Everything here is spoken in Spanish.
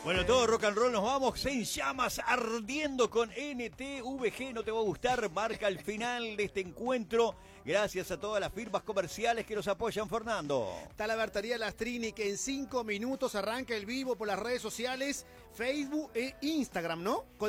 Bueno, todo rock and roll, nos vamos en llamas ardiendo con NTVG. No te va a gustar, marca el final de este encuentro. Gracias a todas las firmas comerciales que nos apoyan, Fernando. Talabartería Lastrini, que en 5 minutos arranca el vivo por las redes sociales, Facebook e Instagram, ¿no?